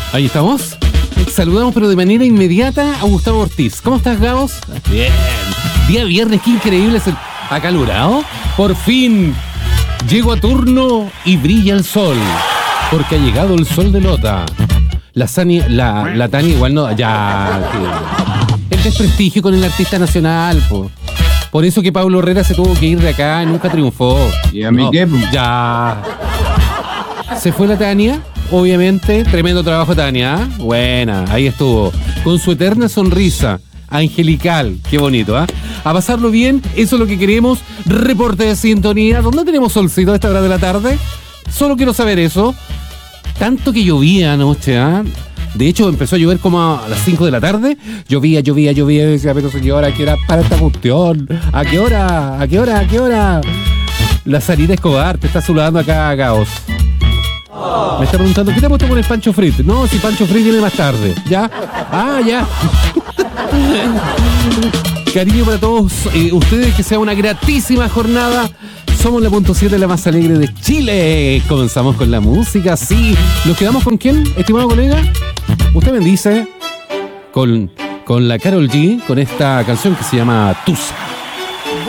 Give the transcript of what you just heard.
Ahí estamos. Saludamos pero de manera inmediata a Gustavo Ortiz. ¿Cómo estás, Gabos? Bien. Día viernes, qué increíble es el acalorado. Por fin llego a turno y brilla el sol. Porque ha llegado el sol de Lota. La Tania igual no... Ya... El desprestigio con el artista nacional, po. Por eso que Pablo Herrera se tuvo que ir de acá y nunca triunfó. ¿Y a mí qué? Ya. Se fue la Tania, obviamente. Tremendo trabajo, Tania. Buena, ahí estuvo. Con su eterna sonrisa angelical. Qué bonito, ¿ah? A pasarlo bien, eso es lo que queremos. Reporte de sintonía. ¿Dónde tenemos solcito a esta hora de la tarde? Solo quiero saber eso. Tanto que llovía anoche, ¿ah? De hecho, empezó a llover como a las 5 de la tarde. Llovía. Y decía, pero señora, ¿a qué hora para esta cuestión? ¿A qué hora? La Sarita Escobar te está saludando acá a Caos. Me está preguntando, ¿qué te ha puesto con el Pancho Frit? No, si Pancho Frit viene más tarde. ¿Ya? Ah, ya. Cariño para todos ustedes, que sea una gratísima jornada. Somos la .7, la más alegre de Chile. Comenzamos con la música, sí. ¿Nos quedamos con quién, estimado colega? Usted me dice, con la Karol G, con esta canción que se llama Tusa.